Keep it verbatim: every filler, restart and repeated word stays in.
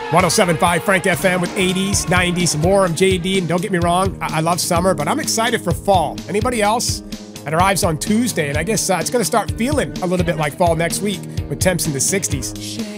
one oh seven point five Frank F M with eighties, nineties, more. I'm J D, and don't get me wrong, I, I love summer, but I'm excited for fall. Anybody else? It arrives on Tuesday, and I guess uh, it's going to start feeling a little bit like fall next week with temps in the sixties.